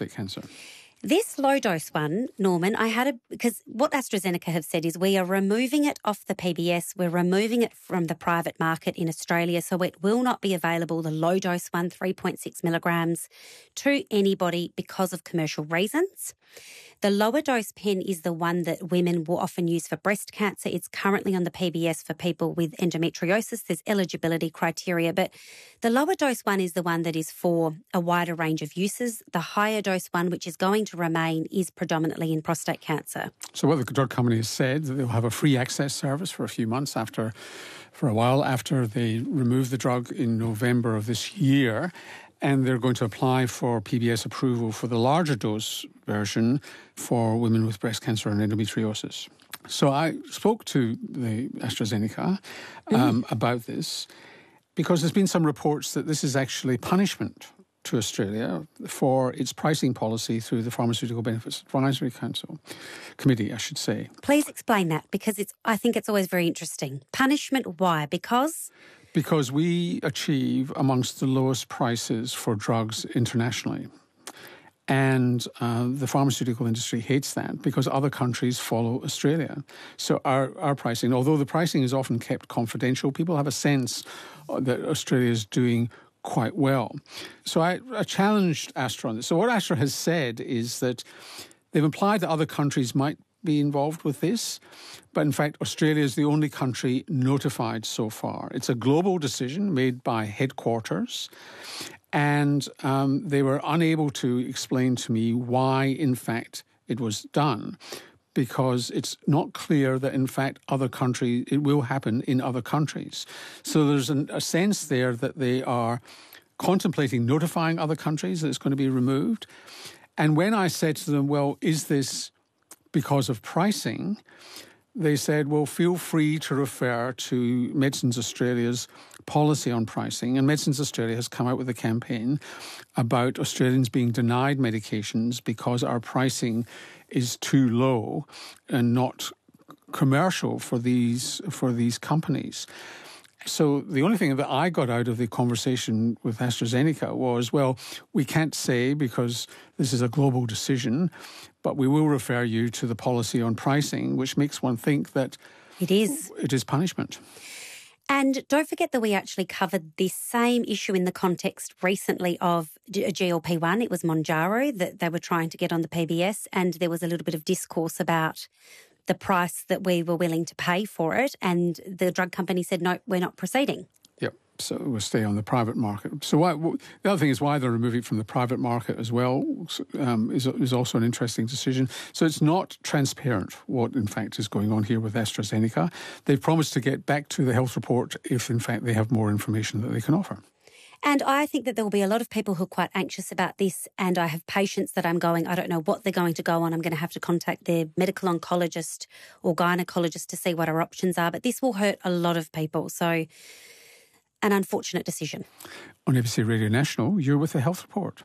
prostate cancer. This low-dose one, Norman, because what AstraZeneca have said is we are removing it off the PBS, we're removing it from the private market in Australia, so it will not be available, the low-dose one, 3.6 milligrams, to anybody because of commercial reasons. The lower dose pen is the one that women will often use for breast cancer. It's currently on the PBS for people with endometriosis. There's eligibility criteria, but the lower dose one is the one that is for a wider range of uses. The higher dose one, which is going to remain, is predominantly in prostate cancer. So what the drug company has said, that they'll have a free access service for a while after they remove the drug in November of this year. And they're going to apply for PBS approval for the larger dose version for women with breast cancer and endometriosis. So I spoke to the AstraZeneca about this because there's been some reports that this is actually punishment to Australia for its pricing policy through the Pharmaceutical Benefits Advisory Committee, I should say. Please explain that, because I think it's always very interesting. Punishment, why? Because we achieve amongst the lowest prices for drugs internationally. And the pharmaceutical industry hates that because other countries follow Australia. So our pricing, although the pricing is often kept confidential, people have a sense that Australia is doing quite well. So I challenged Astra on this. So what Astra has said is that they've implied that other countries might be involved with this, but in fact Australia is the only country notified so far. It's a global decision made by headquarters, and they were unable to explain to me why in fact it was done, because it's not clear that in fact it will happen in other countries. So there's a sense there that they are contemplating notifying other countries that it's going to be removed. And when I said to them, well, is this because of pricing, they said, well, feel free to refer to Medicines Australia's policy on pricing. And Medicines Australia has come out with a campaign about Australians being denied medications because our pricing is too low and not commercial for these companies. So the only thing that I got out of the conversation with AstraZeneca was, well, we can't say because this is a global decision, but we will refer you to the policy on pricing, which makes one think that it is punishment. And don't forget that we actually covered this same issue in the context recently of a GLP-1. It was Mounjaro that they were trying to get on the PBS, and there was a little bit of discourse about the price that we were willing to pay for it, and the drug company said, no, we're not proceeding. Yep, so we'll stay on the private market. So the other thing is why they're removing it from the private market as well is also an interesting decision. So it's not transparent what, in fact, is going on here with AstraZeneca. They've promised to get back to the health report if, in fact, they have more information that they can offer. And I think that there will be a lot of people who are quite anxious about this, and I have patients that I don't know what they're going to go on. I'm going to have to contact their medical oncologist or gynecologist to see what our options are, but this will hurt a lot of people. So an unfortunate decision. On ABC Radio National, you're with the Health Report.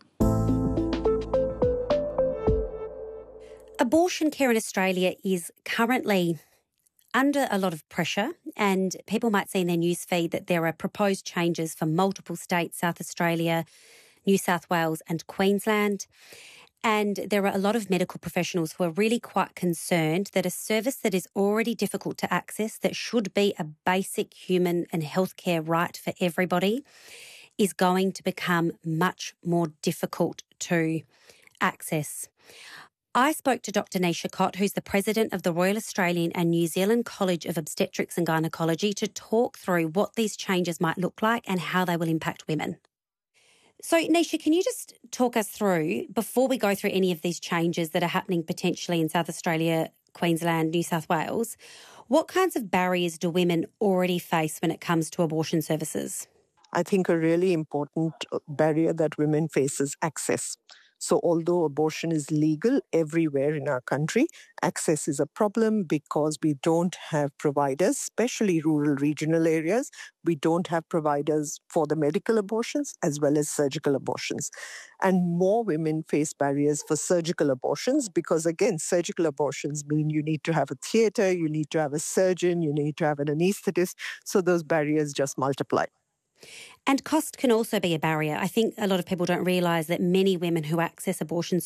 Abortion care in Australia is currently under a lot of pressure, and people might see in their newsfeed that there are proposed changes for multiple states, South Australia, New South Wales and Queensland. And there are a lot of medical professionals who are really quite concerned that a service that is already difficult to access, that should be a basic human and healthcare right for everybody, is going to become much more difficult to access. I spoke to Dr. Neisha Cott, who's the president of the Royal Australian and New Zealand College of Obstetrics and Gynaecology, to talk through what these changes might look like and how they will impact women. So, Neisha, can you just talk us through, before we go through any of these changes that are happening potentially in South Australia, Queensland, New South Wales, what kinds of barriers do women already face when it comes to abortion services? I think a really important barrier that women face is access. So although abortion is legal everywhere in our country, access is a problem because we don't have providers, especially rural regional areas. We don't have providers for the medical abortions as well as surgical abortions. And more women face barriers for surgical abortions because, again, surgical abortions mean you need to have a theatre, you need to have a surgeon, you need to have an anaesthetist. So those barriers just multiply. And cost can also be a barrier. I think a lot of people don't realise that many women who access abortion